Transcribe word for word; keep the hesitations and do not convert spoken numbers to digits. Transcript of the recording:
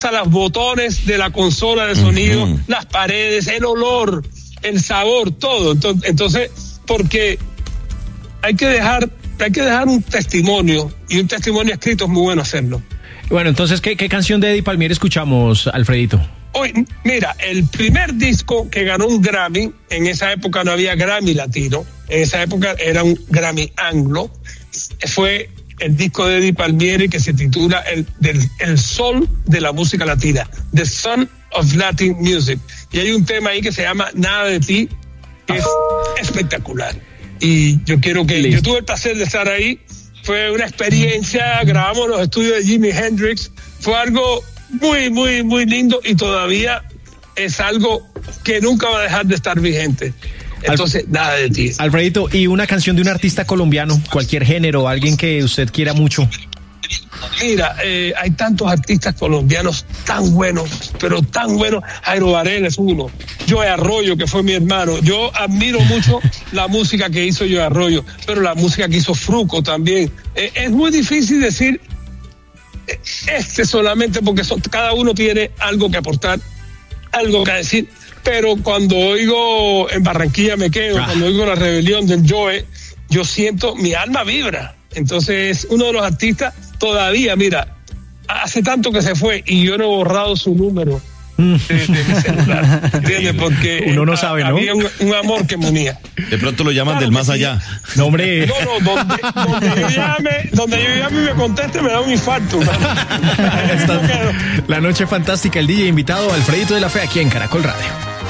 a los botones de la consola de sonido, uh-huh. las paredes, el olor, el sabor, todo. Entonces, entonces, porque hay que dejar, hay que dejar un testimonio, y un testimonio escrito es muy bueno hacerlo. Bueno, entonces, ¿qué, qué canción de Eddie Palmieri escuchamos, Alfredito? Hoy, mira, el primer disco que ganó un Grammy, en esa época no había Grammy latino, en esa época era un Grammy anglo, fue el disco de Eddie Palmieri que se titula El, del, el Sol de la Música Latina, The Sun of Latin Music. Y hay un tema ahí que se llama Nada de Ti, que es espectacular. Y yo quiero que... Listo. Yo tuve el placer de estar ahí, fue una experiencia, grabamos los estudios de Jimi Hendrix, fue algo muy, muy, muy lindo y todavía es algo que nunca va a dejar de estar vigente. Entonces, Alf- nada de ti. Alfredito, y una canción de un artista colombiano, cualquier género, alguien que usted quiera mucho. Mira, eh, hay tantos artistas colombianos tan buenos, pero tan buenos. Jairo Varela es uno. Joe Arroyo, que fue mi hermano. Yo admiro mucho la música que hizo Joe Arroyo, pero la música que hizo Fruco también. Eh, es muy difícil decir este solamente porque son, cada uno tiene algo que aportar, algo que decir. Pero cuando oigo En Barranquilla Me Quedo, ah. cuando oigo La Rebelión del Joe, yo siento, mi alma vibra. Entonces, uno de los artistas todavía, mira, hace tanto que se fue y yo no he borrado su número de, de mi celular, ¿entiendes? Porque uno no sabe, ¿no? Había un, un amor que me unía. De pronto lo llaman claro del más sí. allá. No, hombre. No, no, donde, donde yo llame, donde yo llame y me conteste, me da un infarto. La noche fantástica, el D J invitado Alfredito de la Fe aquí en Caracol Radio.